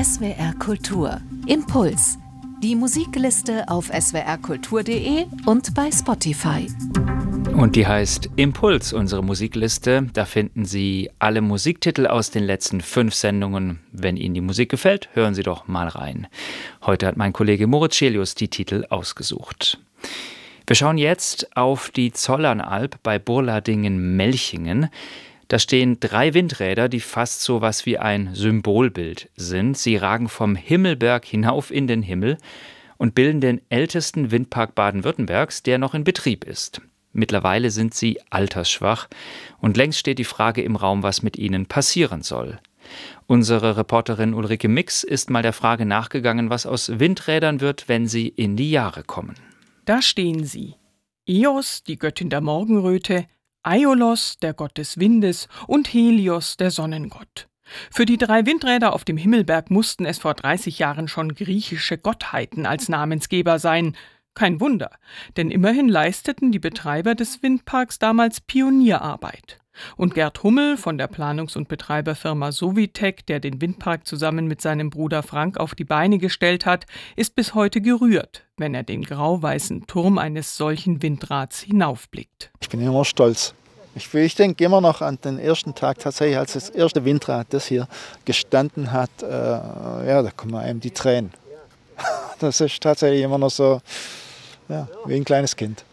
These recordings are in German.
SWR Kultur. Impuls. Die Musikliste auf swrkultur.de und bei Spotify. Und die heißt Impuls, unsere Musikliste. Da finden Sie alle Musiktitel aus den letzten 5 Sendungen. Wenn Ihnen die Musik gefällt, hören Sie doch mal rein. Heute hat mein Kollege Moritz Schelius die Titel ausgesucht. Wir schauen jetzt auf die Zollernalb bei Burladingen-Melchingen. Da stehen 3 Windräder, die fast so was wie ein Symbolbild sind. Sie ragen vom Himmelberg hinauf in den Himmel und bilden den ältesten Windpark Baden-Württembergs, der noch in Betrieb ist. Mittlerweile sind sie altersschwach und längst steht die Frage im Raum, was mit ihnen passieren soll. Unsere Reporterin Ulrike Mix ist mal der Frage nachgegangen, was aus Windrädern wird, wenn sie in die Jahre kommen. Da stehen sie. Eos, die Göttin der Morgenröte, Aiolos, der Gott des Windes, und Helios, der Sonnengott. Für die 3 Windräder auf dem Himmelberg mussten es vor 30 Jahren schon griechische Gottheiten als Namensgeber sein. Kein Wunder, denn immerhin leisteten die Betreiber des Windparks damals Pionierarbeit. Und Gerd Hummel von der Planungs- und Betreiberfirma Sovitec, der den Windpark zusammen mit seinem Bruder Frank auf die Beine gestellt hat, ist bis heute gerührt, wenn er den grau-weißen Turm eines solchen Windrads hinaufblickt. Ich bin immer stolz. Ich denke immer noch an den ersten Tag tatsächlich, als das erste Windrad, das hier gestanden hat, da kommen einem die Tränen. Das ist tatsächlich immer noch so, wie ein kleines Kind.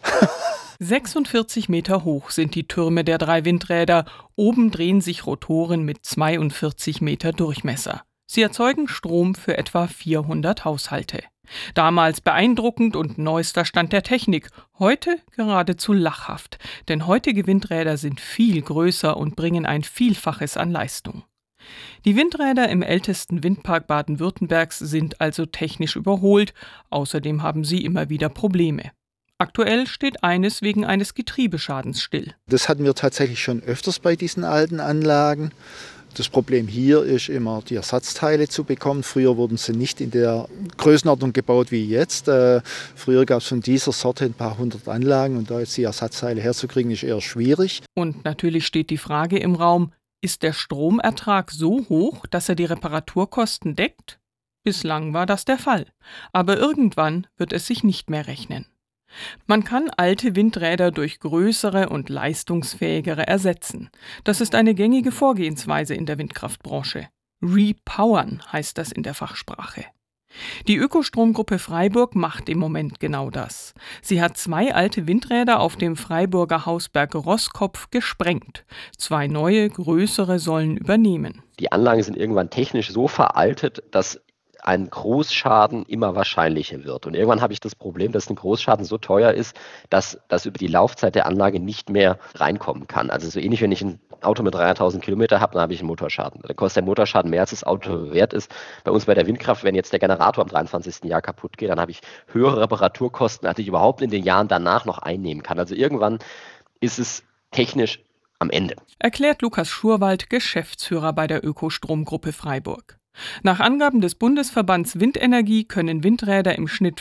46 Meter hoch sind die Türme der 3 Windräder. Oben drehen sich Rotoren mit 42 Meter Durchmesser. Sie erzeugen Strom für etwa 400 Haushalte. Damals beeindruckend und neuester Stand der Technik. Heute geradezu lachhaft. Denn heutige Windräder sind viel größer und bringen ein Vielfaches an Leistung. Die Windräder im ältesten Windpark Baden-Württembergs sind also technisch überholt. Außerdem haben sie immer wieder Probleme. Aktuell steht eines wegen eines Getriebeschadens still. Das hatten wir tatsächlich schon öfters bei diesen alten Anlagen. Das Problem hier ist immer, die Ersatzteile zu bekommen. Früher wurden sie nicht in der Größenordnung gebaut wie jetzt. Früher gab es von dieser Sorte ein paar 100 Anlagen und da jetzt die Ersatzteile herzukriegen, ist eher schwierig. Und natürlich steht die Frage im Raum, ist der Stromertrag so hoch, dass er die Reparaturkosten deckt? Bislang war das der Fall. Aber irgendwann wird es sich nicht mehr rechnen. Man kann alte Windräder durch größere und leistungsfähigere ersetzen. Das ist eine gängige Vorgehensweise in der Windkraftbranche. Repowern heißt das in der Fachsprache. Die Ökostromgruppe Freiburg macht im Moment genau das. Sie hat 2 alte Windräder auf dem Freiburger Hausberg Rosskopf gesprengt. 2 neue, größere sollen übernehmen. Die Anlagen sind irgendwann technisch so veraltet, dass ein Großschaden immer wahrscheinlicher wird. Und irgendwann habe ich das Problem, dass ein Großschaden so teuer ist, dass das über die Laufzeit der Anlage nicht mehr reinkommen kann. Also so ähnlich, wenn ich ein Auto mit 300.000 Kilometer habe, dann habe ich einen Motorschaden. Dann kostet der Motorschaden mehr, als das Auto wert ist. Bei uns bei der Windkraft, wenn jetzt der Generator am 23. Jahr kaputt geht, dann habe ich höhere Reparaturkosten, als ich überhaupt in den Jahren danach noch einnehmen kann. Also irgendwann ist es technisch am Ende. Erklärt Lukas Schurwald, Geschäftsführer bei der Ökostromgruppe Freiburg. Nach Angaben des Bundesverbands Windenergie können Windräder im Schnitt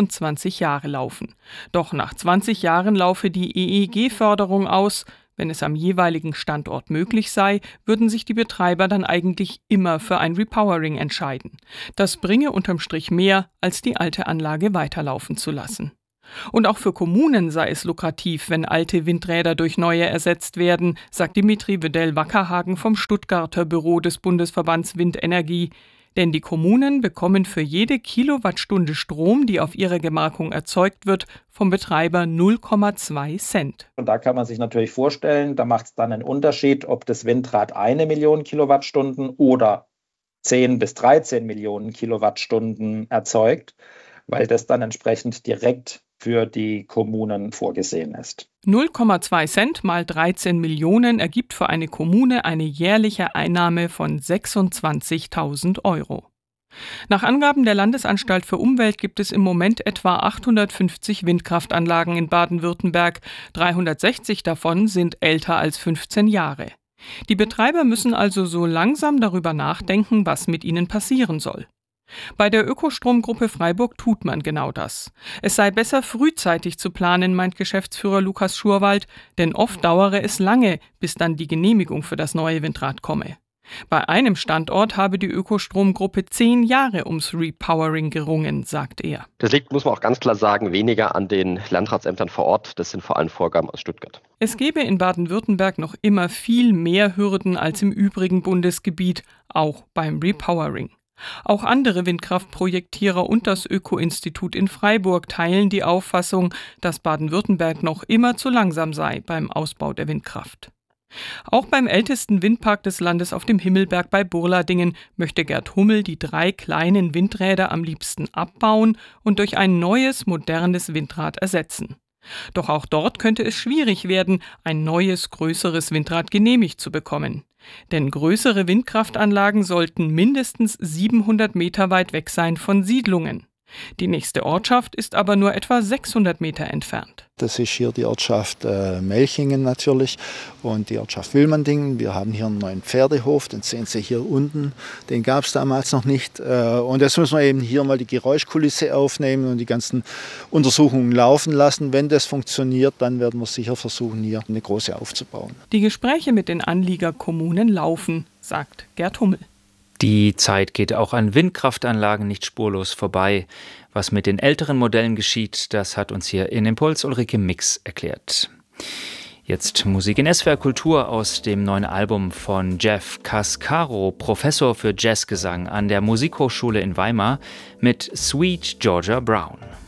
25 Jahre laufen. Doch nach 20 Jahren laufe die EEG-Förderung aus. Wenn es am jeweiligen Standort möglich sei, würden sich die Betreiber dann eigentlich immer für ein Repowering entscheiden. Das bringe unterm Strich mehr, als die alte Anlage weiterlaufen zu lassen. Und auch für Kommunen sei es lukrativ, wenn alte Windräder durch neue ersetzt werden, sagt Dimitri Wedell-Wackerhagen vom Stuttgarter Büro des Bundesverbands Windenergie. Denn die Kommunen bekommen für jede Kilowattstunde Strom, die auf ihrer Gemarkung erzeugt wird, vom Betreiber 0,2 Cent. Und da kann man sich natürlich vorstellen, da macht es dann einen Unterschied, ob das Windrad 1 Million Kilowattstunden oder 10 bis 13 Millionen Kilowattstunden erzeugt, weil das dann entsprechend direkt für die Kommunen vorgesehen ist. 0,2 Cent mal 13 Millionen ergibt für eine Kommune eine jährliche Einnahme von 26.000 Euro. Nach Angaben der Landesanstalt für Umwelt gibt es im Moment etwa 850 Windkraftanlagen in Baden-Württemberg. 360 davon sind älter als 15 Jahre. Die Betreiber müssen also so langsam darüber nachdenken, was mit ihnen passieren soll. Bei der Ökostromgruppe Freiburg tut man genau das. Es sei besser, frühzeitig zu planen, meint Geschäftsführer Lukas Schurwald, denn oft dauere es lange, bis dann die Genehmigung für das neue Windrad komme. Bei einem Standort habe die Ökostromgruppe 10 Jahre ums Repowering gerungen, sagt er. Das liegt, muss man auch ganz klar sagen, weniger an den Landratsämtern vor Ort. Das sind vor allem Vorgaben aus Stuttgart. Es gebe in Baden-Württemberg noch immer viel mehr Hürden als im übrigen Bundesgebiet, auch beim Repowering. Auch andere Windkraftprojektierer und das Öko-Institut in Freiburg teilen die Auffassung, dass Baden-Württemberg noch immer zu langsam sei beim Ausbau der Windkraft. Auch beim ältesten Windpark des Landes auf dem Himmelberg bei Burladingen möchte Gerd Hummel die 3 kleinen Windräder am liebsten abbauen und durch ein neues, modernes Windrad ersetzen. Doch auch dort könnte es schwierig werden, ein neues, größeres Windrad genehmigt zu bekommen. Denn größere Windkraftanlagen sollten mindestens 700 Meter weit weg sein von Siedlungen. Die nächste Ortschaft ist aber nur etwa 600 Meter entfernt. Das ist hier die Ortschaft Melchingen natürlich und die Ortschaft Wilmandingen. Wir haben hier einen neuen Pferdehof, den sehen Sie hier unten. Den gab es damals noch nicht. Und jetzt müssen wir eben hier mal die Geräuschkulisse aufnehmen und die ganzen Untersuchungen laufen lassen. Wenn das funktioniert, dann werden wir sicher versuchen, hier eine große aufzubauen. Die Gespräche mit den Anliegerkommunen laufen, sagt Gerd Hummel. Die Zeit geht auch an Windkraftanlagen nicht spurlos vorbei. Was mit den älteren Modellen geschieht, das hat uns hier in Impuls Ulrike Mix erklärt. Jetzt Musik in SWR Kultur aus dem neuen Album von Jeff Cascaro, Professor für Jazzgesang an der Musikhochschule in Weimar, mit Sweet Georgia Brown.